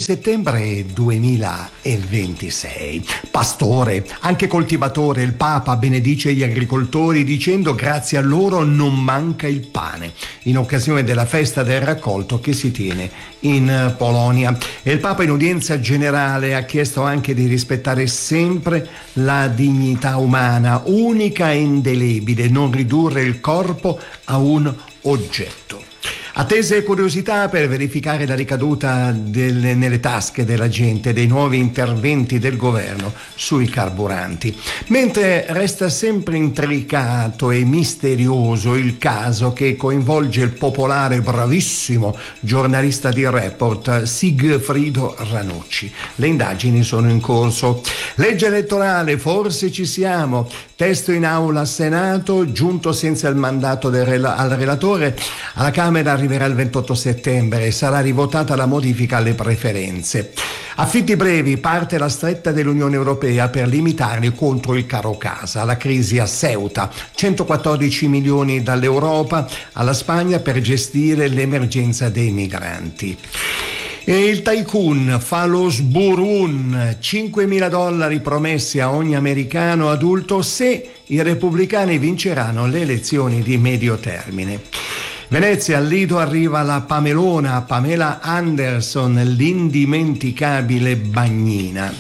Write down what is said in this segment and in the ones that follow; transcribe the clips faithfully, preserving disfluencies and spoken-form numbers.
settembre duemilaventisei. Pastore, anche coltivatore, il Papa benedice gli agricoltori dicendo: grazie a loro non manca il pane, in occasione della festa del raccolto che si tiene in Polonia. E il Papa in udienza generale ha chiesto anche di rispettare sempre la dignità umana, unica e indelebile, non ridurre il corpo a un oggetto. Attese e curiosità per verificare la ricaduta delle, nelle tasche della gente dei nuovi interventi del governo sui carburanti. Mentre resta sempre intricato e misterioso il caso che coinvolge il popolare e bravissimo giornalista di Report Sigfrido Ranucci. Le indagini sono in corso. Legge elettorale, forse ci siamo. Testo in aula Senato, giunto senza il mandato del rela- al relatore. Alla Camera arriverà il ventotto settembre e sarà rivotata la modifica alle preferenze. Affitti brevi, parte la stretta dell'Unione Europea per limitarli contro il caro casa. La crisi a Ceuta, centoquattordici milioni dall'Europa alla Spagna per gestire l'emergenza dei migranti. E il tycoon fa lo sburun, cinquemila dollari promessi a ogni americano adulto se i repubblicani vinceranno le elezioni di medio termine. Venezia, al Lido arriva la Pamelona, Pamela Anderson, l'indimenticabile bagnina.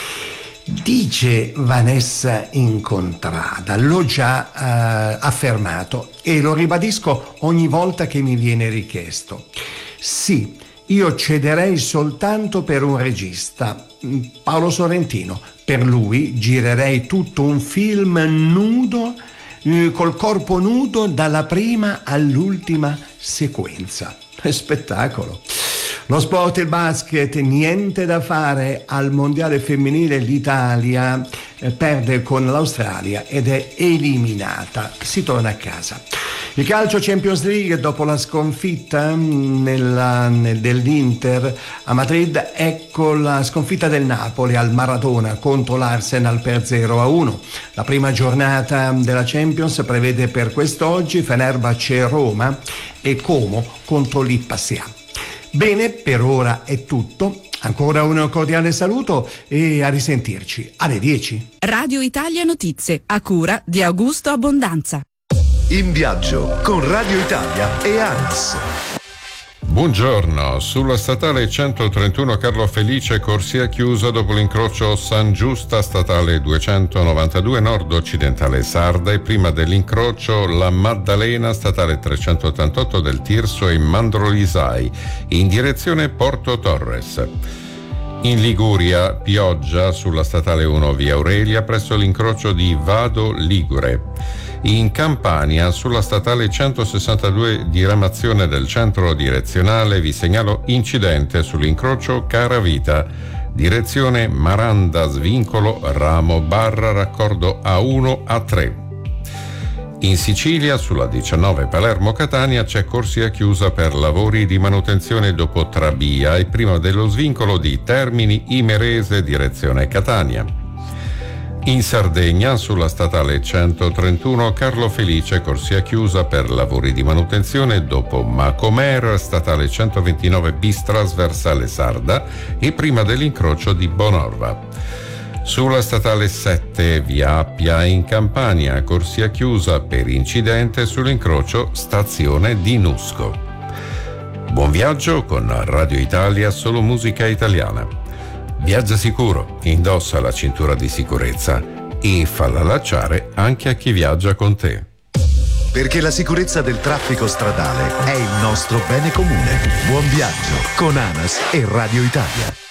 Dice Vanessa Incontrada, l'ho già eh, affermato e lo ribadisco ogni volta che mi viene richiesto. Sì, io cederei soltanto per un regista, Paolo Sorrentino. Per lui girerei tutto un film nudo, col corpo nudo dalla prima all'ultima sequenza. È spettacolo. Lo sport e il basket, niente da fare al mondiale femminile. L'Italia eh, perde con l'Australia ed è eliminata. Si torna a casa. Il calcio Champions League, dopo la sconfitta nella, nel, dell'Inter a Madrid, ecco la sconfitta del Napoli al Maradona contro l'Arsenal per zero a uno. La prima giornata della Champions prevede per quest'oggi Fenerbahce Roma e Como contro l'Ipsia. Bene, per ora è tutto. Ancora un cordiale saluto e a risentirci alle dieci. Radio Italia Notizie, a cura di Augusto Abbondanza. In viaggio con Radio Italia e ANAS. Buongiorno, sulla statale centotrentuno Carlo Felice corsia chiusa dopo l'incrocio San Giusta, statale duecentonovantadue nord-occidentale Sarda e prima dell'incrocio La Maddalena, statale trecentottantotto del Tirso e Mandrolisai, in direzione Porto Torres. In Liguria, pioggia sulla statale uno via Aurelia presso l'incrocio di Vado Ligure. In Campania, sulla statale centosessantadue diramazione del centro direzionale, vi segnalo incidente sull'incrocio Caravita, direzione Maranda Svincolo Ramo barra raccordo A uno A tre. In Sicilia, sulla diciannove Palermo-Catania, c'è corsia chiusa per lavori di manutenzione dopo Trabia e prima dello svincolo di Termini Imerese, direzione Catania. In Sardegna, sulla statale centotrentuno Carlo Felice, corsia chiusa per lavori di manutenzione dopo Macomer, statale centoventinove bis trasversale Sarda e prima dell'incrocio di Bonorva. Sulla statale sette via Appia in Campania, corsia chiusa per incidente sull'incrocio stazione di Nusco. Buon viaggio con Radio Italia, solo musica italiana. Viaggia sicuro, indossa la cintura di sicurezza e falla allacciare anche a chi viaggia con te. Perché la sicurezza del traffico stradale è il nostro bene comune. Buon viaggio con ANAS e Radio Italia.